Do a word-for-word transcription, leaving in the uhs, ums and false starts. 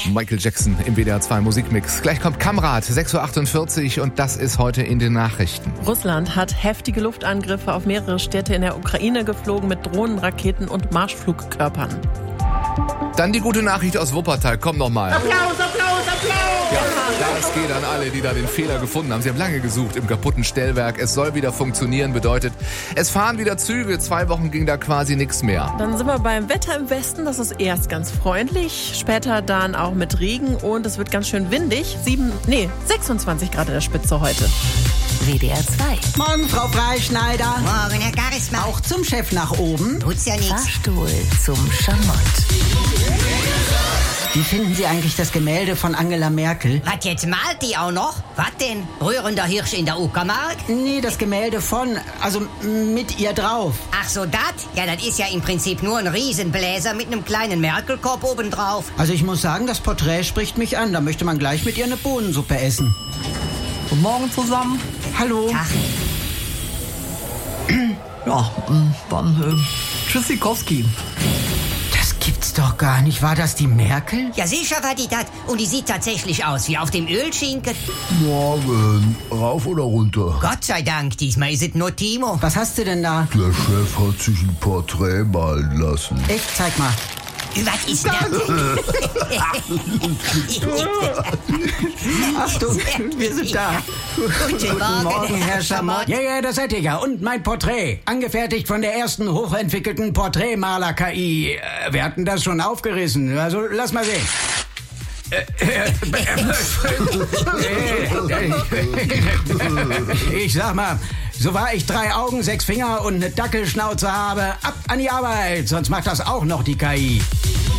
Michael Jackson im W D R zwei Musikmix. Gleich kommt Kamrat, sechs Uhr achtundvierzig und das ist heute in den Nachrichten. Russland hat heftige Luftangriffe auf mehrere Städte in der Ukraine geflogen mit Drohnen, Raketen und Marschflugkörpern. Dann die gute Nachricht aus Wuppertal. Komm noch mal. Applaus, Applaus, Applaus! Ja, das geht an alle, die da den Fehler gefunden haben. Sie haben lange gesucht im kaputten Stellwerk. Es soll wieder funktionieren, bedeutet, es fahren wieder Züge. Zwei Wochen ging da quasi nichts mehr. Dann sind wir beim Wetter im Westen. Das ist erst ganz freundlich, später dann auch mit Regen und es wird ganz schön windig. Sieben, nee, sechsundzwanzig Grad in der Spitze heute. W D R zwei. Morgen, Frau Freischneider. Morgen, Herr Garismann. Auch zum Chef nach oben. Tut's ja nichts. Fahrstuhl zum Schamott. Wie finden Sie eigentlich das Gemälde von Angela Merkel? Was, jetzt malt die auch noch? Was denn? Rührender Hirsch in der Uckermark? Nee, das Gemälde von, also mit ihr drauf. Ach so, das? Ja, das ist ja im Prinzip nur ein Riesenbläser mit einem kleinen Merkelkorb obendrauf. Also ich muss sagen, das Porträt spricht mich an. Da möchte man gleich mit ihr eine Bohnensuppe essen. Guten Morgen zusammen. Hallo. Ach, Ja, dann äh, Tschüssikowski. Das gibt's doch gar nicht. War das die Merkel? ja, sicher war die das. Und die sieht tatsächlich aus wie auf dem Ölschinken. Morgen. Rauf oder runter? Gott sei Dank, diesmal ist es nur Timo. Was hast du denn da? Der Chef hat sich ein Porträt malen lassen. Echt? Zeig mal. Was ist das? Achtung, wir sind da. Guten Morgen, Morgen, Herr Schamott. Ja, ja, das seid ihr ja. Und mein Porträt. Angefertigt von der ersten hochentwickelten Porträtmaler-K I. Äh, Wir hatten das schon aufgerissen. Also, lass mal sehen. Ich sag mal, so wahr ich drei Augen, sechs Finger und eine Dackelschnauze habe, ab an die Arbeit. Sonst macht das auch noch die K I.